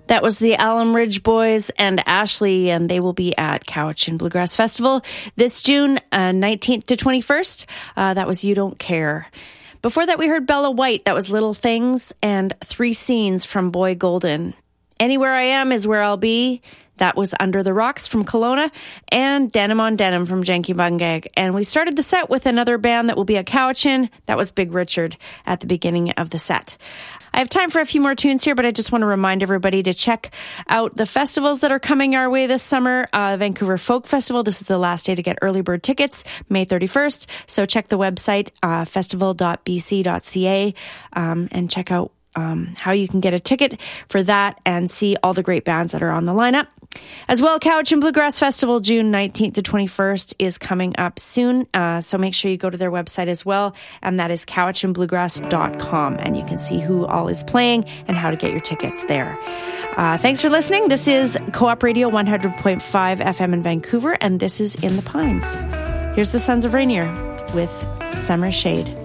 That was the Alum Ridge Boys and Ashley, and they will be at Cowichan Bluegrass Festival this June 19th to 21st. That was You Don't Care. Before that, we heard Bella White. That was Little Things, and Three Scenes from Boy Golden. Anywhere I Am Is Where I'll Be. That was Under the Rocks from Kelowna, and Denim on Denim from Janky Bungag. And we started the set with another band that will be at Cowichan. That was Big Richard at the beginning of the set. I have time for a few more tunes here, but I just want to remind everybody to check out the festivals that are coming our way this summer. Vancouver Folk Festival, this is the last day to get early bird tickets, May 31st. So check the website, festival.bc.ca, and check out how you can get a ticket for that and see all the great bands that are on the lineup. As well, Cowichan Bluegrass Festival, June 19th to 21st is coming up soon. So make sure you go to their website as well. And that is cowichanbluegrass.com. And you can see who all is playing and how to get your tickets there. Thanks for listening. This is Co-op Radio 100.5 FM in Vancouver. And this is In the Pines. Here's the Sons of Rainier with Summer Shade.